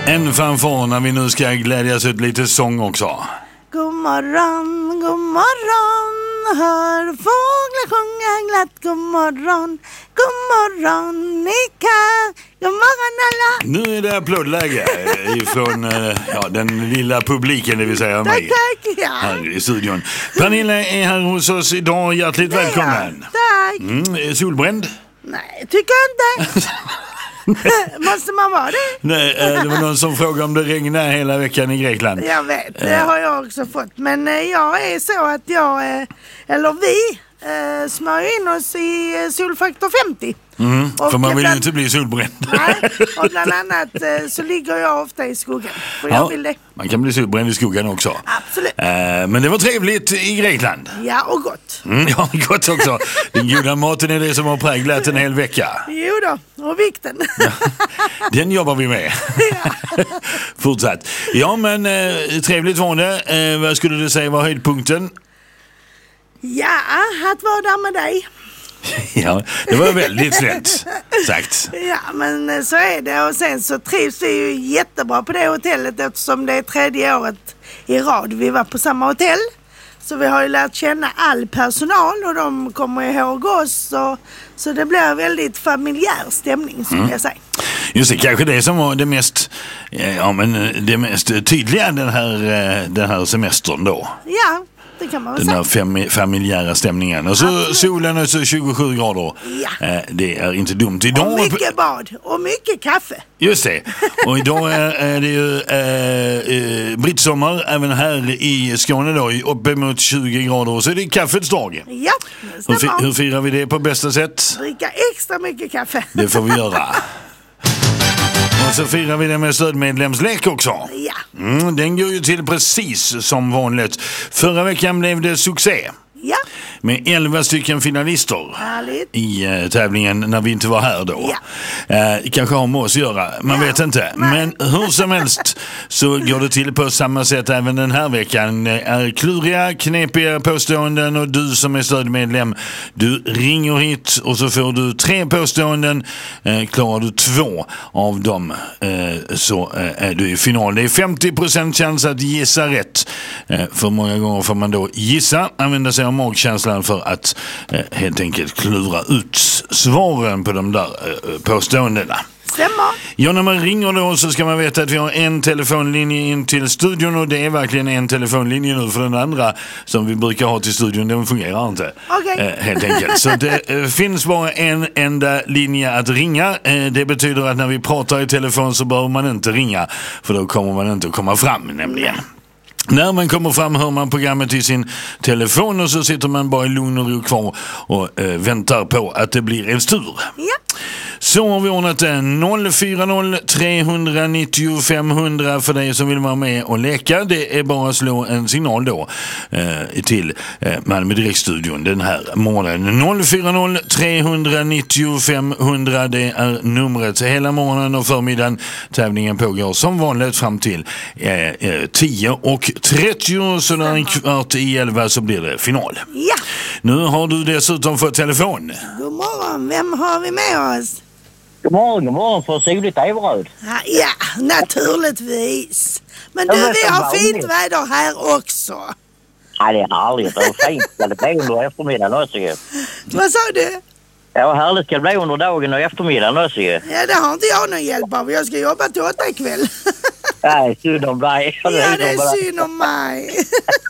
En fanfar när vi nu ska glädjas ut lite sång också. God morgon, hör fåglar sjunga glatt. God morgon, ikväll. God morgon alla. Nu är det applådläge ifrån den lilla publiken, det vill säga mig. Tack, ja. Här i studion. Pernilla är här hos oss idag, hjärtligt välkommen. Tack. Solbränd? Nej, tycker jag inte. Måste man vara det? Nej, det var någon som frågade om det regnar hela veckan i Grekland. Jag vet, det har jag också fått. Men jag är så att vi smörjer in oss i solfaktor 50. För man vill ju inte bli solbränd. Nej, och bland annat så ligger jag ofta i skogen. För jag vill det. Man kan bli solbränd i skogen också. Absolut. Men det var trevligt i Grekland. Ja, och gott. Ja, gott också. Den goda maten är det som har präglat en hel vecka. Jo då, och vikten. Ja, den jobbar vi med. Ja. Fortsatt. Ja, men trevligt var det. Vad skulle du säga var höjdpunkten? Ja, att vara där med dig. Ja, det var väldigt snällt sagt. Ja, men så är det. Och sen så trivs vi ju jättebra på det hotellet eftersom det är 3:e året i rad vi var på samma hotell. Så vi har ju lärt känna all personal och de kommer ihåg oss. Så det blir väldigt familjär stämning, som jag säger. Just det, kanske det som var det mest, det mest tydliga den här semestern då. Ja. Det kan man väl den här familjära stämningen. Och så solen är så 27 grader. Ja. Det är inte dumt. Idag och mycket bad och mycket kaffe. Just det. Och idag är det ju brittsommar även här i Skåne då, uppemot 20 grader. Och så är det kaffets dag. Ja, hur firar vi det på bästa sätt? Dricka extra mycket kaffe. Det får vi göra. Och så firar vi det med stödmedlemslek också. Ja. Den går ju till precis som vanligt. Förra veckan blev det succé. Ja. Med 11 stycken finalister. Härligt. I tävlingen när vi inte var här då. Ja. Kanske har med oss att göra, man vet inte. Nej. Men hur som helst så går det till på samma sätt även den här veckan. Är kluriga, knepiga påståenden och du som är stödmedlem, du ringer hit och så får du 3 påståenden. Klarar du 2 av dem så är du i final. Det är 50% chans att gissa rätt. För många gånger får man då gissa, använda sig av magkänslan för att helt enkelt klura ut svaren på de där påståendena. Stämmer. Ja, när man ringer då så ska man veta att vi har en telefonlinje in till studion och det är verkligen en telefonlinje nu, för den andra som vi brukar ha till studion, den fungerar inte. Okay. Helt enkelt. Så det finns bara en enda linje att ringa. Det betyder att när vi pratar i telefon så behöver man inte ringa, för då kommer man inte att komma fram nämligen. När man kommer fram hör man programmet i sin telefon och så sitter man bara i lugn och ro kvar och väntar på att det blir en tur. Ja. Så har vi ordnat det. 040 390 500 för dig som vill vara med och leka. Det är bara att slå en signal då till Malmö Direktstudion den här morgonen. 040 390 500, det är numret hela morgonen och förmiddagen. Tävlingen pågår som vanligt fram till 10:30, så när 10:15 så blir det final. Ja. Nu har du dessutom fått telefon. God morgon, vem har vi med oss? God morgon för soligt Everöd. Ja, naturligtvis. Men du, vi har fint väder här också. Ja, det är härligt och fint. Det blir under eftermiddagen också ju. Vad sa du? Ja, härligt ska det bli under dagen och eftermiddagen också ju. Ja, det har inte jag någon hjälp av. Jag ska jobba till 8 ikväll. Nej, synd om dig. Ja, det är synd om mig.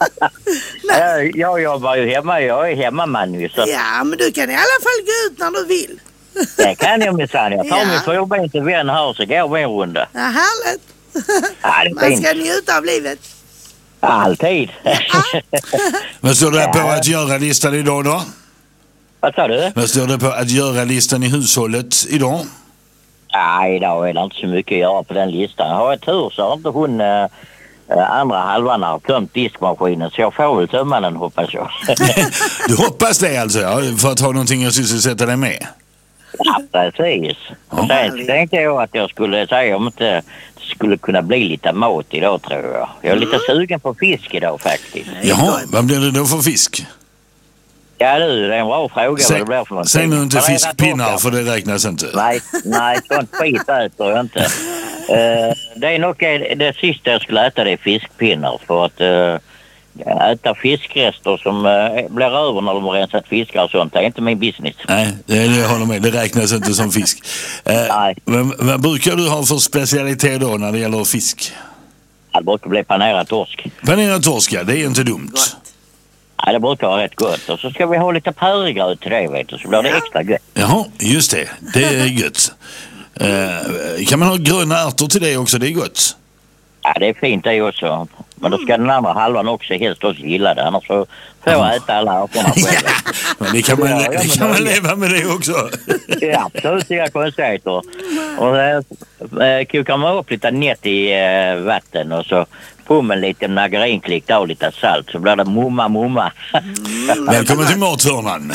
Jag jobbar ju hemma, jag är hemmaman ju. Så. Ja, men du kan i alla fall gå ut när du vill. Det kan jag minsann. Jag tar min förben till vän här så går vi en runda. Ja, härligt. Ja, det är man ska njuta av livet. Alltid. Ja. Vad står det på att göra-listan idag då? Vad sa du? Vad står det på att göra-listan i hushållet idag? Nej, idag är det inte så mycket att göra på den listan. Har jag tur så har inte hon andra halvan har tömt diskmaskinen, så jag får väl tömma den, hoppas jag. Du hoppas det alltså, ja, för att ha någonting att sysselsätta dig med? Ja, precis. Och sen tänkte jag att jag skulle säga om inte det skulle kunna bli lite mat idag, tror jag. Jag är lite sugen på fisk idag faktiskt. Jaha, vad blir det då för fisk? Ja du, det är en bra fråga vad det blir för någonting. Säg nu inte fiskpinnar, för det räknas inte. Nej, sånt skit äter jag inte. Det är nog det sista jag skulle äta, det är fiskpinnar. För att äta fiskrester som blir över när de har rensat fiskar och sånt, det är inte min business. Nej, det håller med. Det räknas inte som fisk. Nej. Men vad brukar du ha för specialitet då när det gäller fisk? Det brukar bli panerad torsk. Panerad torsk, ja, det är inte dumt. Gott. Ja, det brukar vara rätt gott. Och så ska vi ha lite pärlegröt till det, vet du, så blir det extra gött. Jaha, just det. Det är gött. Kan man ha gröna ärtor till det också? Det är gott. Ja, det är fint det också. Men då ska den andra halvan också helst också gilla det. Annars så får jag äta alla ärtorna själv. Men det kan man leva med det också. Ja, absolut inga konstigheter. Och kokar man upp lite nät i vatten och så på med lite margarinklick och lite salt så blir det mumma. Välkommen till mathörnan.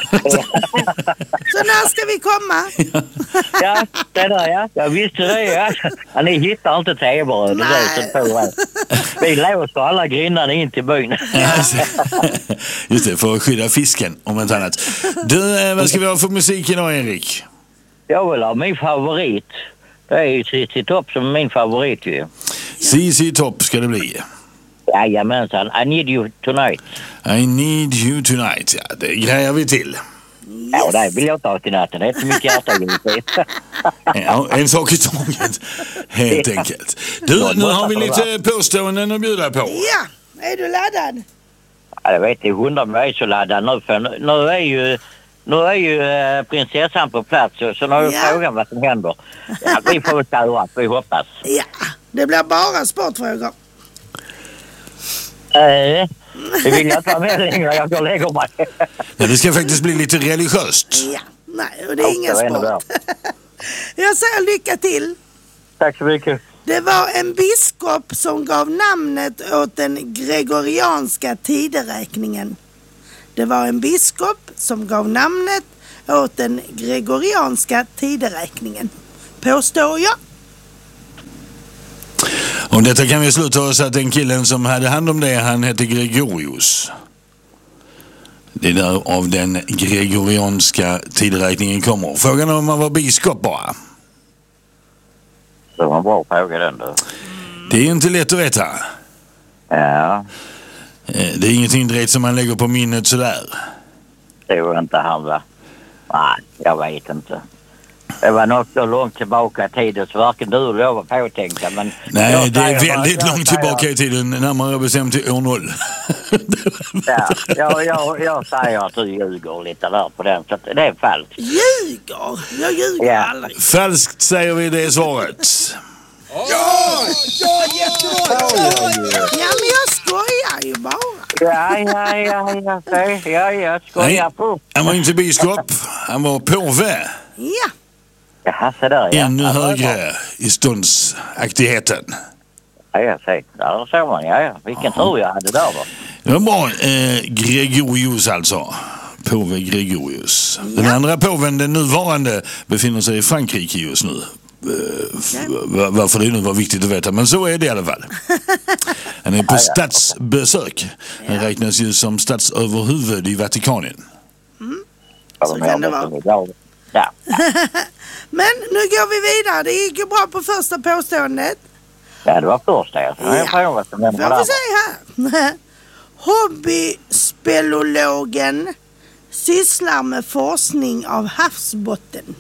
Så när ska vi komma? Ja, det där ja. Jag visste det ja. Ni hittar inte tebröd. Nej. Vi låser alla grindarna in till byn. Just det, för att skydda fisken om inte annat. Du, vad ska vi ha för musik idag, Erik? Jag vill ha min favorit. Det är ju ZZ Top som är min favorit ju. ZZ Top ska det bli. Jajamensan. I need you tonight. I need you tonight. Ja, det grejer vi till. Ja, det vill jag ta till natten. Det är inte mycket hjärta givetvis. Ja, en sak i taget. Helt enkelt. Du, nu har vi lite påståenden att bjuda på. Ja, är du laddad? Ja, jag vet inte, hundar med är så laddad nu. För nu är ju prinsessan på plats. Så nu är frågan vad som händer. Ja, vi får köra, vi hoppas. Ja, det blir bara sportfrågor. Det vill jag inte vara med längre, jag går och lägger mig. Ja, det ska faktiskt bli lite religiöst. Ja, nej, och det är ingen sport. Jag säger lycka till. Tack så mycket. Det var en biskop som gav namnet åt den gregorianska tideräkningen. Det var en biskop som gav namnet åt den gregorianska tideräkningen. Påstår jag. Och detta kan vi sluta oss att den killen som hade hand om det, han hette Gregorius. Det är där av den gregorianska tideräkningen kommer. Frågan om man var biskop bara. Det var en bra fråga den då. Det är inte lätt att veta. Ja. Det är ingenting direkt som man lägger på minnet sådär. Det var inte han va? Nej, jag vet inte. Det var något så långt tillbaka i tiden så varken du eller jag var påtänkta. Men nej, det är väldigt långt tillbaka i tiden. Närmare bestämt till år 0. Jag säger att du ljuger lite där på den. Så att det är falskt. Ljuger? Jag ljuger aldrig. Falskt säger vi det svaret. Ja, jättebra! Ja, men jag skojar ju bara. Jag skojar på. Han var inte biskop, han var påve. Ja. Jaha, så där ja. Ännu högre i ståndsaktigheten. Ja, jag säger. Där såg man, ja. Vilken tur jag hade där va. Det var bra. Gregorius alltså. Påve Gregorius. Den andra påven, den nuvarande, befinner sig i Frankrike just nu. Varför det nu var viktigt att veta, men så är det i alla fall. Han är på statsbesök. Han räknas ju som statsöverhuvud i Vatikanen. Så kan det vara. Ja. Men nu går vi vidare. Det gick ju bra på första påståendet. Ja, det var första. Jag frågar som den får vi se här. Hobbyspelologen sysslar med forskning av havsbotten.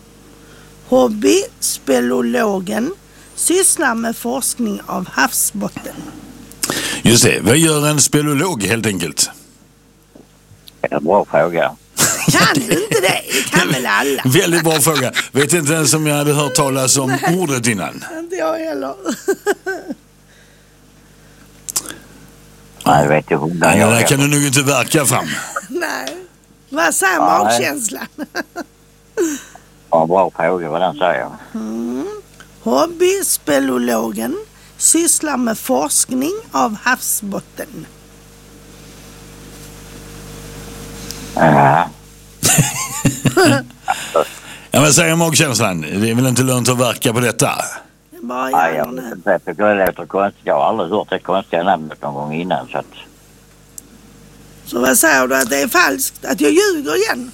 Hobbyspelologen sysslar med forskning av havsbotten. Just det. Vad gör en spelolog helt enkelt? Det är en bra fråga. Kan inte det? Det kan väl alla. Väldigt bra fråga. Vet inte ens om jag hade hört talas om ordet innan. Inte jag heller. Nej, jag vet ju hundar. Ja, där kan du nog inte verka fram. Nej. Vad säger magkänslan? Ja, bra fråga vad den säger. Hobbyspelologen sysslar med forskning av havsbotten. Ja. Ja, vad säger magkänslan? Det är väl inte lönt att verka på detta? Bara Nej, jag vet inte. Jag tycker det låter konstigt. Jag har aldrig hört det konstiga namnet någon gång innan så att... Så vad säger du att det är falskt? Att jag ljuger igen?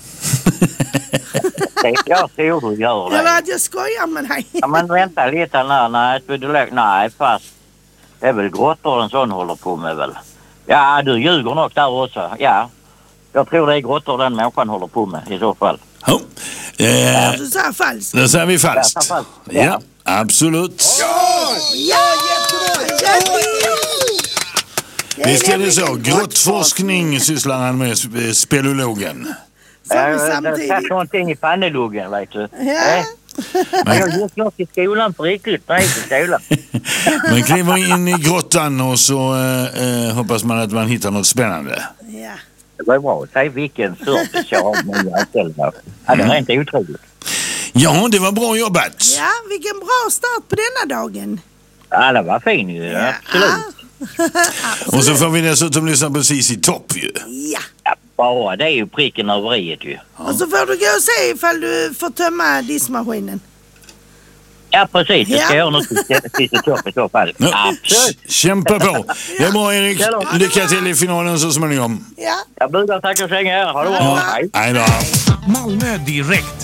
Jag tror du gör det. Eller att jag skojar med dig? Ja, men vänta lite nej, fast det är väl grottor en sån håller på med väl. Ja, du ljuger nog där också. Ja, jag tror det är grottor den människan håller på med i så fall. Ja. Du säger falskt. Då säger vi falskt. Ja, absolut. Ja, jättebra! Visst är det så. Grottforskning sysslar han med, speleologen. Sa vi Det samtidigt. satt någonting i panneluggen, vet du. Ja. Men jag gick nog till skolan på riktigt. Nej, till skolan. Man kliver in i grottan och så hoppas man att man hittar något spännande. Ja. Det var bra. Säg vilken service jag har med mig själv. Ja, det är inte otroligt. Ja, det var bra jobbat. Ja, vilken bra start på denna dagen. Ja, det var fin ju. Absolut. Och så får vi dessutom lyssna precis i topp ju. Ja. Ja, bara det är ju pricken över iet ju. Och så får du gå och se ifall du får tömma diskmaskinen. Ja, precis. Det ska Ja. jag nog till topp i så fall. Ja, Absolut. kämpa på. Det är bra, Erik. Lycka till i finalen så småningom. Ja. Jag bugar, tackar så länge. Ha det bra. Ja. Hej. Hej då. Malmö direkt.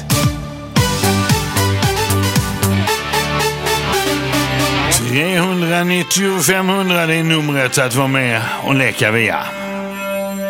390 500 är numret att vara med och leka via.